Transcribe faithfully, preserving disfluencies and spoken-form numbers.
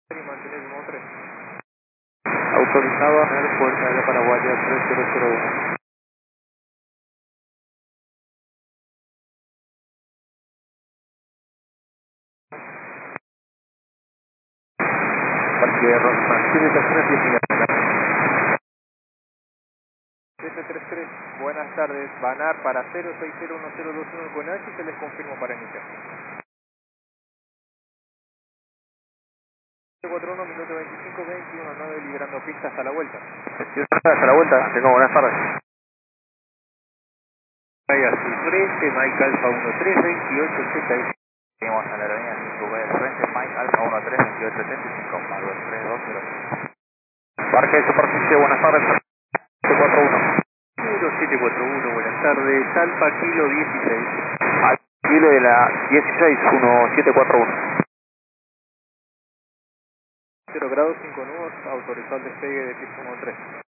Y mantener el modo tres. Autorizado a tener Fuerza Aérea Paraguaya tres cero cero uno. Parque de Rosman, siete tres tres, diez millas. siete tres tres, buenas tardes. Banar para cero seis cero uno cero dos uno con H y se les confirmo para iniciar. cuatro uno, minuto veinticinco, veintiuno nueve, liberando pista hasta la vuelta. Hasta la vuelta, tengo buenas tardes. Vaya a su frente, Mike Alfa uno tres, veintiocho ochenta y cinco. Seguimos en la aerolínea cinco B del frente, Mike Alfa uno tres, veintiocho ochenta y cinco, Malvern tres dos cero. Parque de superficie, buenas tardes, siete cuatro uno. Kilo siete cuatro uno, buenas tardes. Alfa Kilo dieciséis. Al kilo de la dieciséis, uno siete cuatro uno. cero grados, cinco nudos, autorizado el despegue de pista uno tres.